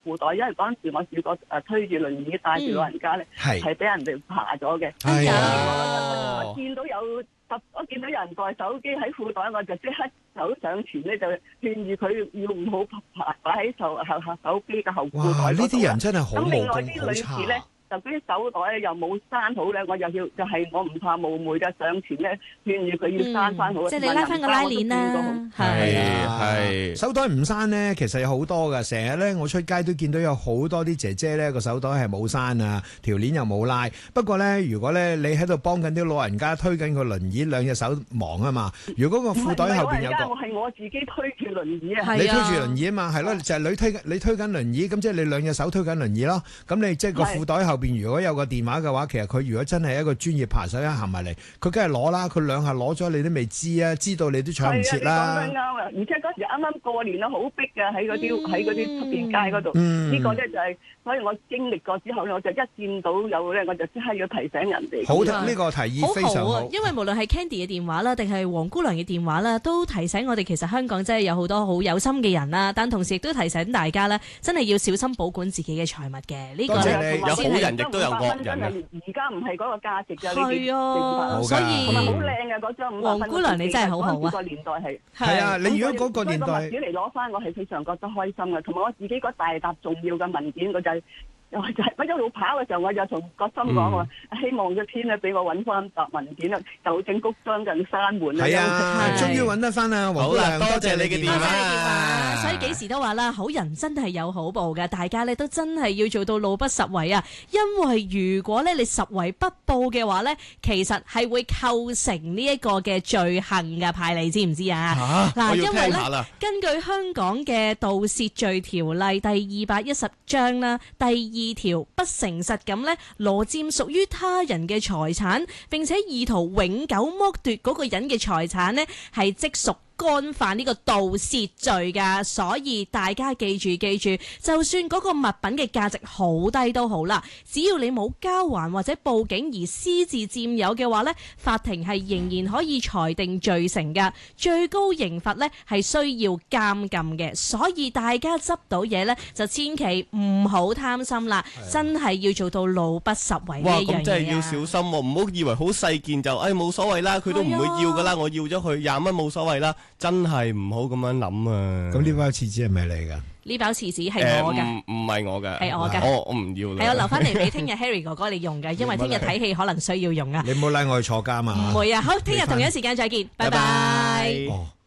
褲袋，因為嗰陣時我試過推住輪椅帶住老人家咧，係俾人哋爬咗嘅。 係啊！我見到有人袋手機喺褲袋，我就即刻走上前咧，就勸住佢要唔好擺喺手機嘅後褲袋。 哇！呢啲人真係好咁另外無啲女公好差。 士咧，就嗰啲手袋又冇閂好咧，我又要就係我唔怕冒昧嘅上前咧，勸住佢要閂翻好。 即係你拉翻個拉鏈啦， 係手袋唔閂咧，其實有好多噶。成日咧，我出街都見到有好多啲姐姐咧個手袋係冇閂啊，條鏈又冇拉。不過咧，如果咧你喺度幫緊啲老人家推緊個輪椅，兩隻手忙啊嘛。如果個褲袋後邊有個， 我係我自己推住輪椅啊。 你推住輪椅啊嘛，係咯，就係你推緊輪椅，咁即係你兩隻手推緊輪椅咯。咁你即係個褲袋後邊如果有個電話嘅話，其實佢如果真係一個專業扒手一行埋嚟，佢梗係攞啦。佢兩下攞咗你都未知啊，知道你都搶唔切啦。 係啊，你講得啱啊！而且嗰時啱啱過年啦，好逼㗎喺嗰啲出邊街嗰度。呢個咧就係，所以我經歷過之後咧，我就一見到有咧，我就即刻要提醒人哋。 好，呢個提議非常好。 因為無論係 Candy 嘅電話啦，定係黃姑娘嘅電話啦，都提醒我哋其實香港真係有好多好有心嘅人啦。但同時亦都提醒大家咧，真係要小心保管自己嘅財物嘅。呢個有好人亦都有惡人啊！ 而家唔係嗰個價值㗎， 係啊，所以同埋好靚嘅嗰張黃姑娘你真係好好啊！ 個年代係啊，你如果嗰個年代物件嚟攞翻，我係非常覺得開心嘅。同埋我自己嗰大沓重要嘅文件，我就係我一路跑嘅時候，我就同個心講話，希望個天咧俾我揾翻沓文件啦，就正谷將近閂門啦。 係啊，終於揾得翻啦！黃姑娘，多謝你嘅電話。 所以幾時都話啦，好人真係有好報嘅，大家咧都真係要做到路不拾遺啊！因為如果咧你拾遺不報嘅話咧，其實係會構成呢一個嘅罪行嘅，派你知唔知啊？嗱，因為咧根據香港嘅盜竊罪條例第210章啦，第2條不誠實咁咧羅佔屬於他人嘅財產，並且意圖永久剝奪嗰個人嘅財產咧，係即屬干犯呢個盜竊罪㗎，所以大家記住，就算嗰個物品嘅價值好低都好啦，只要你冇交還或者報警而私自佔有嘅話呢，法庭係仍然可以裁定罪成㗎，最高刑罰呢係需要監禁嘅，所以大家執到嘢呢，就千祈唔好貪心啦，真係要做到路不拾遺呢一樣嘢啊！ 哇，咁真係要小心喎，唔好以為好細件就冇所謂啦，佢都唔會要㗎啦，我要咗佢20蚊冇所謂啦。真係唔好咁樣諗啊！ 咁呢包廁紙係咪你㗎？ 呢包廁紙係我㗎， 唔係我㗎， 係我㗎。 我唔要啦。 係我留翻嚟俾聽日 Harry 哥哥你用嘅，因為聽日睇戲可能需要用啊。 你唔好拉我去坐監啊！ 唔會啊，好，聽日同樣時間再見，拜拜。